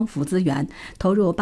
府资源，投入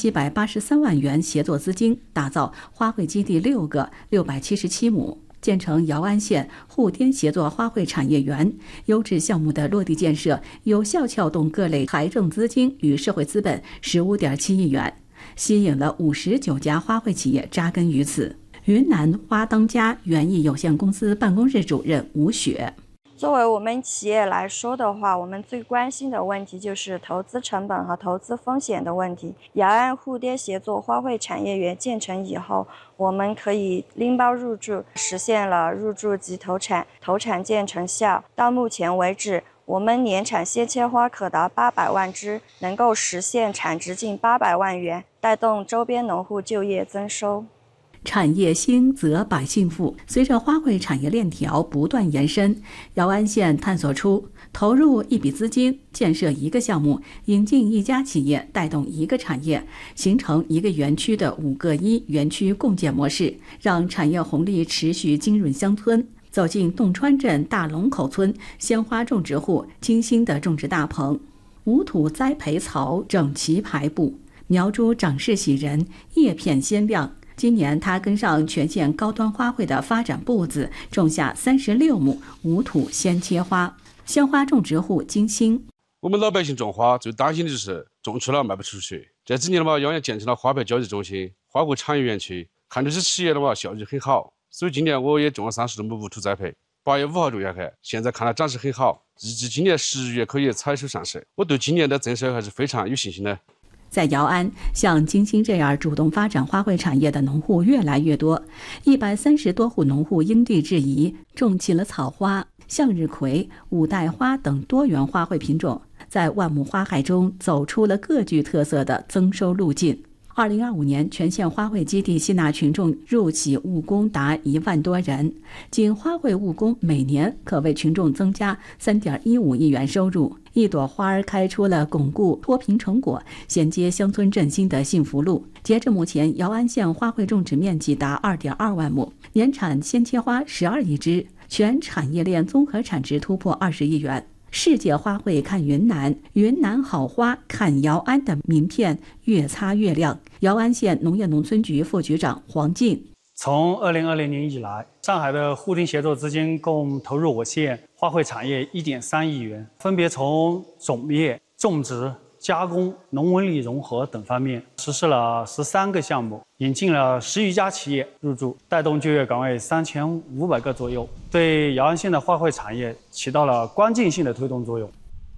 8783万元协作资金，打造花卉基地6个677亩，建成姚安县互滇协作花卉产业园。优质项目的落地建设，有效撬动各类财政资金与社会资本15.7亿元，吸引了59家花卉企业扎根于此。云南花当家园艺有限公司办公室主任吴雪。 作为我们企业来说的话，我们最关心的问题就是投资成本和投资风险的问题。姚安互滇协作花卉产业园建成以后，我们可以拎包入驻，实现了入驻即投产，投产见成效。到目前为止，我们年产鲜切花可达800万只，能够实现产值近800万元，带动周边农户就业增收。 产业兴则百姓富。随着花卉产业链条不断延伸，姚安县探索出投入一笔资金建设一个项目，引进一家企业，带动一个产业，形成一个园区的5个1园区共建模式，让产业红利持续浸润乡村。走进洞川镇大龙口村鲜花种植户精心的种植大棚，无土栽培槽整齐排布，苗株长势喜人，叶片鲜亮。今年，他跟上全县高端花卉的发展步子，种下36亩无土鲜切花。鲜花种植户金星： 我们老百姓种花最担心的就是种出了卖不出去。这几年的话，姚安建成了花卉交易中心、花卉产业园区，看这些企业的话效益很好，所以今年我也种了30亩无土栽培。8月5号种下去，现在看来长势很好，预计今年10月可以采收上市。我对今年的增收还是非常有信心的。 在姚安，像金星这样主动发展花卉产业的农户越来越多，130多户农户因地制宜种起了草花、向日葵、五代花等多元花卉品种，在万亩花海中走出了各具特色的增收路径。2025年，全县花卉基地吸纳群众入企务工达1万多人，仅花卉务工每年可为群众增加3.15亿元收入。一朵花儿开出了巩固脱贫成果、衔接乡村振兴的幸福路。截至目前，姚安县花卉种植面积达2.2万亩，年产鲜切花12亿只，全产业链综合产值突破20亿元。世界花卉看云南，云南好花看姚安的名片越擦越亮。姚安县农业农村局副局长黄进： 从2020年以来，上海的互滇协作资金共投入我县花卉产业1.3亿元，分别从种业、种植、加工、农文旅融合等方面实施了13个项目，引进了10余家企业入驻，带动就业岗位3500个左右，对姚安县的花卉产业起到了关键性的推动作用。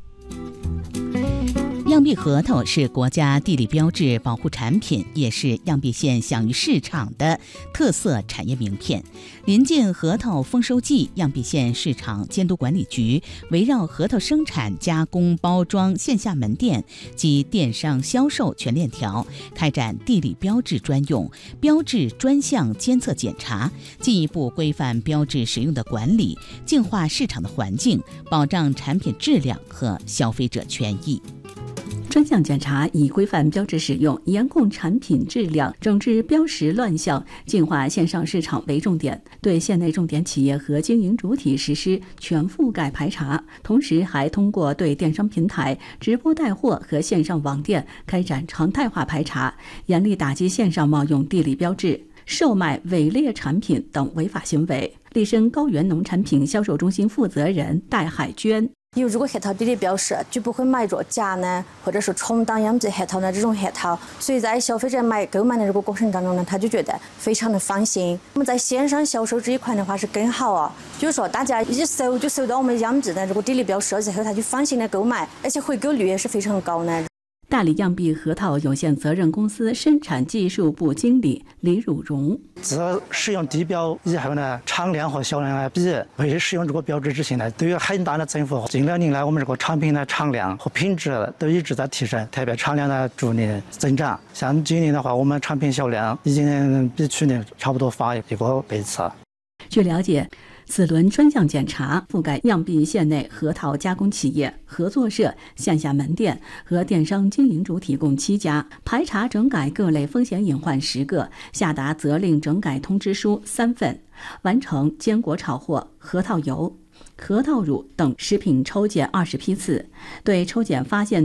漾濞核桃是国家地理标志保护产品，也是漾濞县享誉市场的特色产业名片。临近核桃丰收季，漾濞县市场监督管理局围绕核桃生产、加工、包装、线下门店及电商销售全链条，开展地理标志专用、标志专项监测检查，进一步规范标志使用的管理，净化市场的环境，保障产品质量和消费者权益。 专项检查以规范标志使用、严控产品质量、整治标识乱象、净化线上市场为重点，对县内重点企业和经营主体实施全覆盖排查，同时还通过对电商平台、直播带货和线上网店开展常态化排查，严厉打击线上冒用地理标志、售卖伪劣产品等违法行为。丽莘高原农产品销售中心负责人戴海娟： 因为如果核桃地理标识就不会买着假呢，或者是充当养殖核桃的这种核桃，所以在消费者购买的这个过程当中呢，他就觉得非常的放心。我们在线上销售这一块的话是更好啊，就是说大家一搜就搜到我们养殖的这个地理标识之后，他就放心的购买，而且回购率也是非常高呢。 大理漾濞核桃有限责任公司生产技术部经理李汝荣： 自使用地标以后呢，产量和销量来比，未使用这个标志之前呢，都有很大的增幅。近2年来，我们这个产品的产量和品质都一直在提升，特别产量的逐年增长。像今年的话，我们产品销量已经比去年差不多发1个倍次。 据了解，此轮专项检查覆盖漾濞县内核桃加工企业、合作社、线下门店和电商经营主体共7家，排查整改各类风险隐患10个，下达责令整改通知书3份，完成坚果炒货、核桃油、核桃乳等食品抽检20批次，对抽检发现的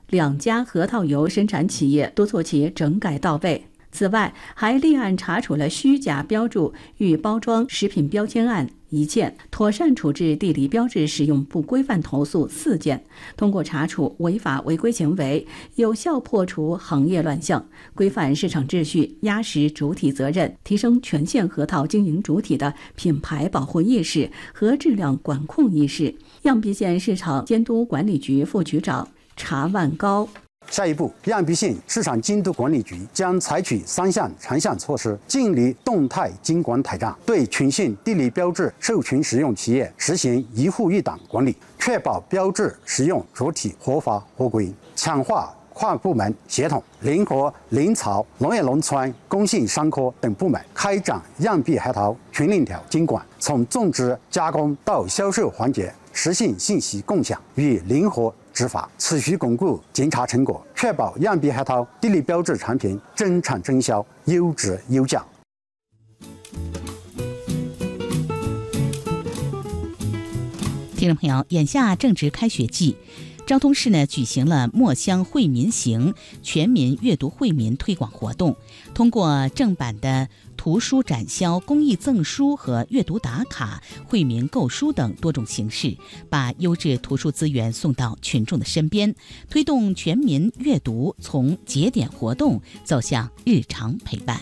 2家核桃油生产企业督促其整改到位。此外，还立案查处了虚假标注与包装食品标签案1件，妥善处置地理标志使用不规范投诉4件。通过查处违法违规行为，有效破除行业乱象，规范市场秩序，压实主体责任，提升全县核桃经营主体的品牌保护意识和质量管控意识。漾濞县市场监督管理局副局长查万高。 下一步，漾濞县市场监督管理局将采取3项长项措施，建立动态监管台账，对全县地理标志授权使用企业实行一户一档管理，确保标志使用主体合法合规，强化跨部门协同，联合林草、农业农村、工信商科等部门开展漾濞核桃全链条监管，从种植、加工到销售环节实现信息共享与灵活执法，持续巩固检查成果，确保漾濞核桃地理标志产品真产真销、优质优价。 听众朋友，眼下正值开学季，昭通市举行了墨香惠民行全民阅读惠民推广活动，通过正版的图书展销、公益赠书和阅读打卡、惠民购书等多种形式，把优质图书资源送到群众的身边，推动全民阅读从节点活动走向日常陪伴。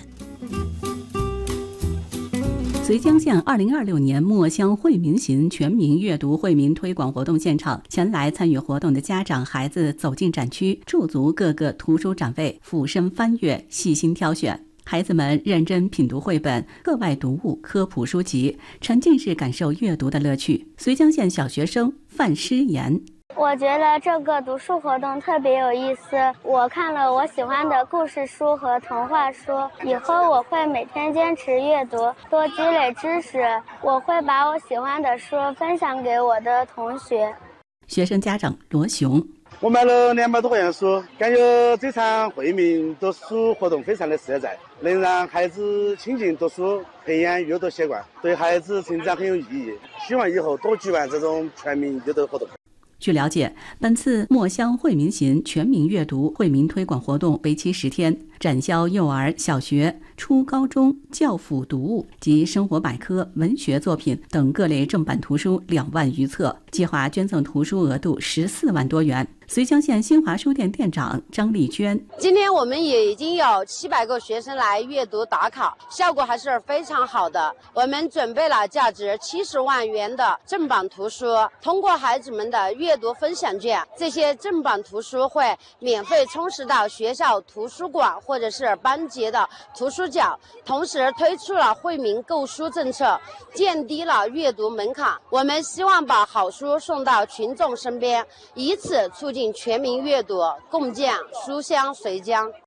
绥江县2026年墨香惠民行全民阅读惠民推广活动现场，前来参与活动的家长孩子走进展区，驻足各个图书展位，俯身翻阅，细心挑选。孩子们认真品读绘本、课外读物、科普书籍，沉浸式感受阅读的乐趣。绥江县小学生范诗言。 我觉得这个读书活动特别有意思，我看了我喜欢的故事书和童话书，以后我会每天坚持阅读，多积累知识，我会把我喜欢的书分享给我的同学。 学生家长罗雄， 我买了200多块钱的书，感觉这场惠民读书活动非常的实在，能让孩子亲近读书，培养阅读习惯，对孩子成长很有意义。希望以后多举办这种全民阅读活动。 据了解，本次墨香惠民行全民阅读惠民推广活动为期10天，展销幼儿、小学、初高中教辅读物及生活百科、文学作品等各类正版图书2万余册，计划捐赠图书额度14万多元。绥江县新华书店店长张丽娟， 今天我们也已经有700个学生来阅读打卡，效果还是非常好的。我们准备了价值70万元的正版图书，通过孩子们的阅读分享券，这些正版图书会免费充实到学校图书馆或者是班级的图书角，同时推出了惠民购书政策，降低了阅读门槛。我们希望把好书送到群众身边，以此促进全民阅读，共建书香绥江。